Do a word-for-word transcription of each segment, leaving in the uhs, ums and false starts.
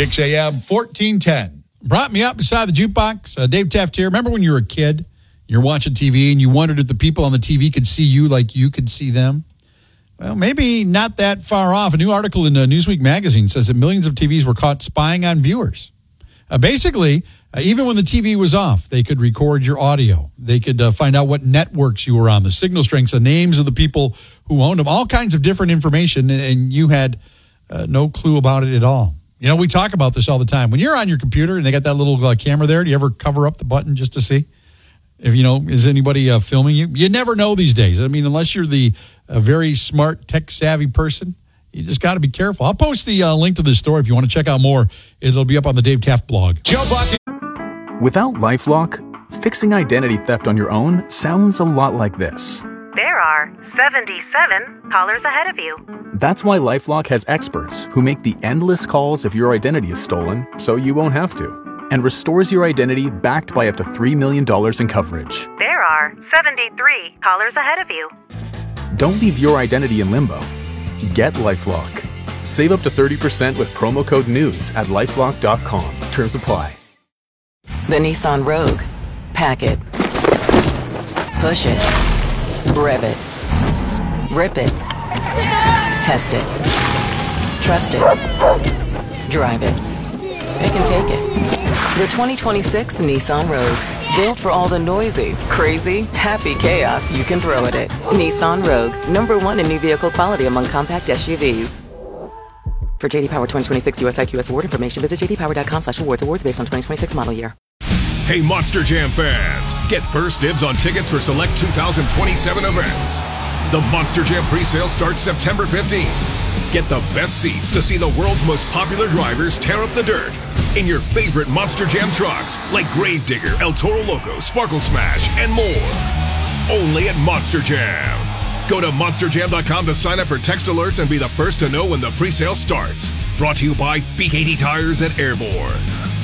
Kicks A M fourteen ten. Brought me up beside the jukebox. Uh, Dave Taft here. Remember when you were a kid, you're watching T V and you wondered if the people on the T V could see you like you could see them? Well, maybe not that far off. A new article in uh, Newsweek magazine says that millions of T Vs were caught spying on viewers. Uh, basically, uh, even when the T V was off, they could record your audio. They could uh, find out what networks you were on, the signal strengths, the names of the people who owned them, all kinds of different information, and you had uh, no clue about it at all. You know, we talk about this all the time. When you're on your computer and they got that little uh, camera there, do you ever cover up the button just to see if, you know, is anybody uh, filming you? You never know these days. I mean, unless you're the uh, very smart, tech-savvy person, you just got to be careful. I'll post the uh, link to this story if you want to check out more. It'll be up on the Dave Taft blog. Joe Buck. Without LifeLock, fixing identity theft on your own sounds a lot like this. There are seventy-seven callers ahead of you. That's why LifeLock has experts who make the endless calls if your identity is stolen, so you won't have to, and restores your identity backed by up to three million dollars in coverage. There are seventy-three callers ahead of you. Don't leave your identity in limbo. Get LifeLock. Save up to thirty percent with promo code NEWS at lifelock dot com. Terms apply. The Nissan Rogue. Pack it. Push it. Rev it. Rip it. Test it. Trust it. Drive it. It can take it. The twenty twenty-six Nissan Rogue. Built for all the noisy, crazy, happy chaos you can throw at it. Nissan Rogue. Number one in new vehicle quality among compact S U Vs. For J D Power twenty twenty-six U S I Q S award information, visit j d power dot com slash awards. Awards based on twenty twenty-six model year. Hey, Monster Jam fans, get first dibs on tickets for select two thousand twenty-seven events. The Monster Jam presale starts September fifteenth. Get the best seats to see the world's most popular drivers tear up the dirt in your favorite Monster Jam trucks like Gravedigger, El Toro Loco, Sparkle Smash, and more. Only at Monster Jam. Go to monster jam dot com to sign up for text alerts and be the first to know when the presale starts. Brought to you by B K T Tires at Airborne.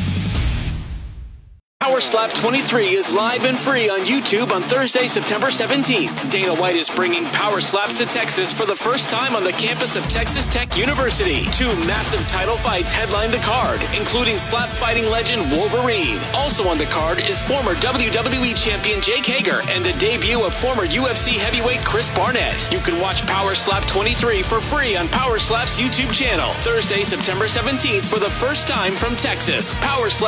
Power Slap twenty-three is live and free on YouTube on Thursday, September seventeenth. Dana White is bringing Power Slaps to Texas for the first time on the campus of Texas Tech University. Two massive title fights headline the card, including slap fighting legend Wolverine. Also on the card is former W W E champion Jake Hager and the debut of former U F C heavyweight Chris Barnett. You can watch Power Slap twenty-three for free on Power Slap's YouTube channel. Thursday, September seventeenth for the first time from Texas. Power Slap